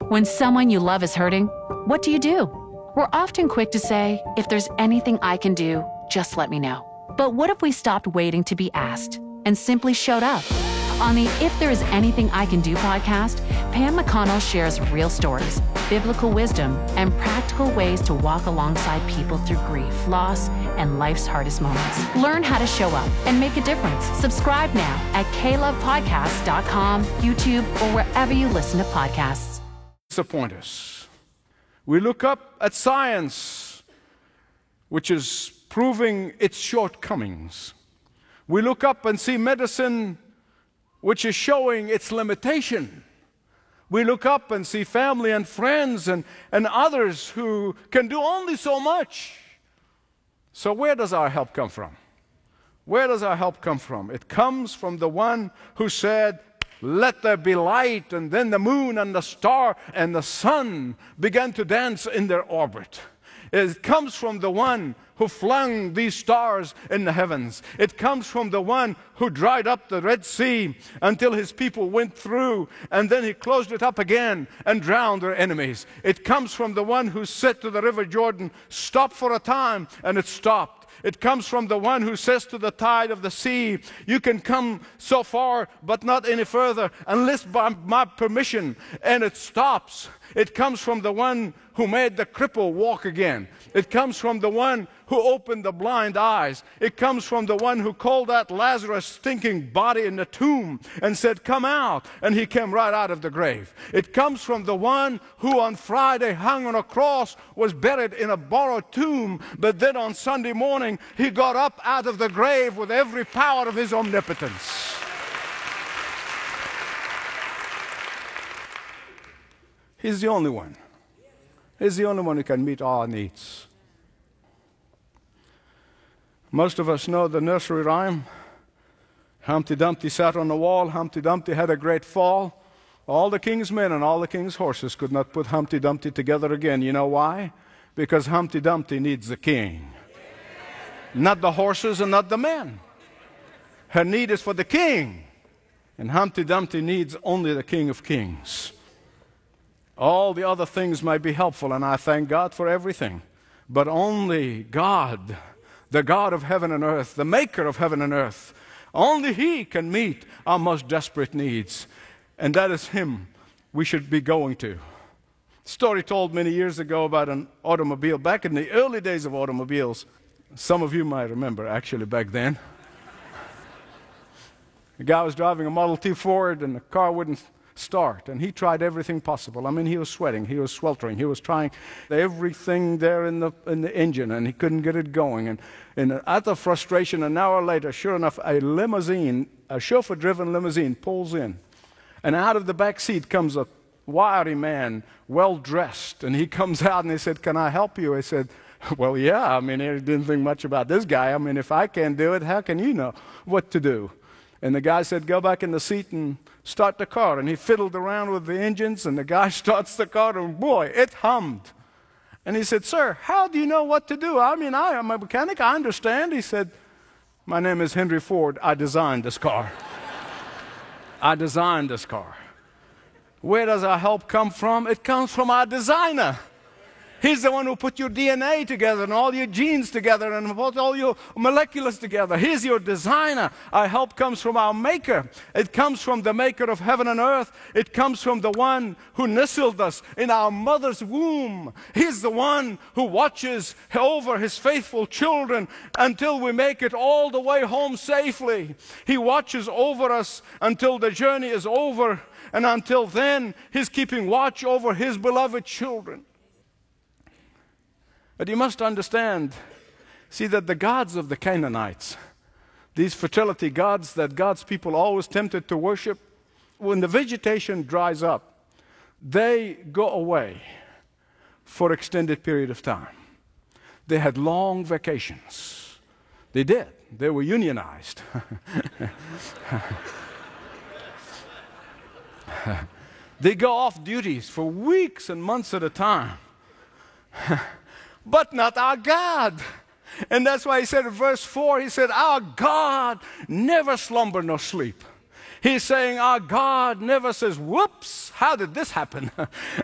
When someone you love is hurting, what do? We're often quick to say, if there's anything I can do, just let me know. But what if we stopped waiting to be asked and simply showed up? On the If There Is Anything I Can Do podcast, Pam McConnell shares real stories, biblical wisdom, and practical ways to walk alongside people through grief, loss, and life's hardest moments. Learn how to show up and make a difference. Subscribe now at klovepodcast.com, YouTube, or wherever you listen to podcasts. Disappoint us. We look up at science, which is proving its shortcomings. We look up and see medicine, which is showing its limitation. We look up and see family and friends and others who can do only so much. So where does our help come from? Where does our help come from? It comes from the one who said, "Let there be light," and then the moon and the star and the sun began to dance in their orbit. It comes from the one who flung these stars in the heavens. It comes from the one who dried up the Red Sea until his people went through, and then he closed it up again and drowned their enemies. It comes from the one who said to the river Jordan, "Stop for a time," and it stopped. It comes from the one who says to the tide of the sea, "You can come so far, but not any further, unless by my permission," and it stops. It comes from the one who made the cripple walk again. It comes from the one who opened the blind eyes. It comes from the one who called that Lazarus' stinking body in the tomb and said, "Come out," and he came right out of the grave. It comes from the one who on Friday hung on a cross, was buried in a borrowed tomb, but then on Sunday morning he got up out of the grave with every power of his omnipotence. He's the only one. He's the only one who can meet our needs. Most of us know the nursery rhyme. Humpty Dumpty sat on the wall. Humpty Dumpty had a great fall. All the king's men and all the king's horses could not put Humpty Dumpty together again. You know why? Because Humpty Dumpty needs the king. Not the horses and not the men. Her need is for the king. And Humpty Dumpty needs only the King of Kings. All the other things might be helpful, and I thank God for everything. But only God, the God of heaven and earth, the maker of heaven and earth, only He can meet our most desperate needs. And that is Him we should be going to. A story told many years ago about an automobile, back in the early days of automobiles. Some of you might remember, actually, back then. The guy was driving a Model T Ford, and the car wouldn't start, and he tried everything possible. I mean, he was sweating, he was sweltering, he was trying everything there in the engine, and he couldn't get it going. And out of frustration, an hour later, sure enough, a limousine, a chauffeur-driven limousine, pulls in, and out of the back seat comes a wiry man, well-dressed, and he comes out and he said, "Can I help you?" I said, "Well, yeah. I mean, I didn't think much about this guy. I mean, if I can't do it, how can you know what to do?" And the guy said, "Go back in the seat and start the car." And he fiddled around with the engines, and the guy starts the car, and boy, it hummed. And he said, "Sir, how do you know what to do? I mean, I am a mechanic, I understand." He said, "My name is Henry Ford. I designed this car." I designed this car. Where does our help come from? It comes from our designer. He's the one who put your DNA together and all your genes together and put all your molecules together. He's your designer. Our help comes from our maker. It comes from the maker of heaven and earth. It comes from the one who nestled us in our mother's womb. He's the one who watches over his faithful children until we make it all the way home safely. He watches over us until the journey is over, and until then, he's keeping watch over his beloved children. But you must understand, see, that the gods of the Canaanites, these fertility gods that God's people always tempted to worship, when the vegetation dries up, they go away for an extended period of time. They had long vacations. They did. They were unionized. They go off duties for weeks and months at a time. But not our God. And that's why he said in verse 4, he said, "Our God never slumber nor sleep." He's saying our God never says, "Whoops, how did this happen?"